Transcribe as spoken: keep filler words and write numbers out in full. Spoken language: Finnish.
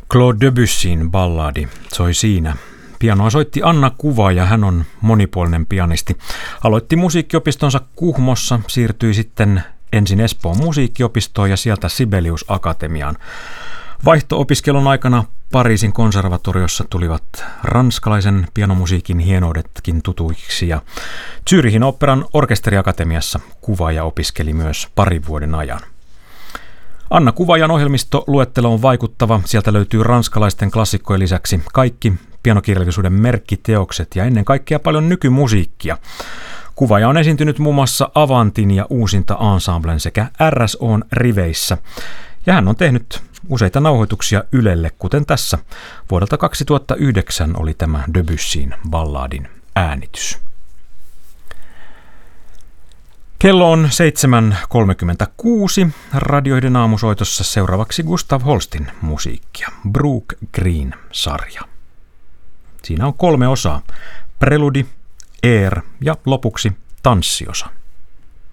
Claude Debussyn balladi soi siinä. Pianoa soitti Anna Kuva ja hän on monipuolinen pianisti. Aloitti musiikkiopistonsa Kuhmossa, siirtyi sitten ensin Espoon musiikkiopistoon ja sieltä Sibelius Akatemiaan. Vaihto-opiskelun aikana Pariisin konservatoriossa tulivat ranskalaisen pianomusiikin hienoudetkin tutuiksi ja Zürichin oopperan orkesteriakatemiassa Kuvaja opiskeli myös parin vuoden ajan. Anna Kuvajan ohjelmistoluettelo on vaikuttava. Sieltä löytyy ranskalaisten klassikkojen lisäksi kaikki pianokirjallisuuden merkkiteokset ja ennen kaikkea paljon nykymusiikkia. Kuvaja on esiintynyt muun muassa Avantin ja Uusinta Ensemblen sekä R S O:n riveissä. Ja hän on tehnyt useita nauhoituksia Ylelle, kuten tässä. Vuodelta kaksituhattayhdeksän oli tämä Debussyn balladin äänitys. Kello on seitsemän kolmekymmentäkuusi. Radioiden aamusoitossa seuraavaksi Gustav Holstin musiikkia. Brook Green-sarja. Siinä on kolme osaa. Preludi, Air ja lopuksi tanssiosa.